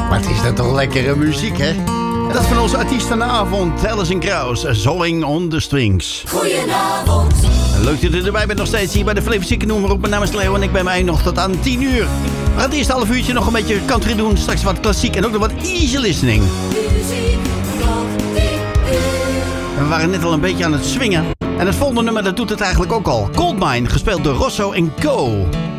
Wat is dat toch lekkere muziek, hè? Dat is van onze artiest van de avond, Alison Krauss, Zolling on the Strings. Goedenavond. Leuk dat u erbij bent nog steeds hier bij de Flevo Noemer op. Mijn naam is Leo en ik ben mij nog tot aan 10 uur. We gaan het eerste half uurtje nog een beetje country doen. Straks wat klassiek en ook nog wat easy listening. En we waren net al een beetje aan het swingen. En het volgende nummer dat doet het eigenlijk ook al. Goldmine, gespeeld door Rosso & Co.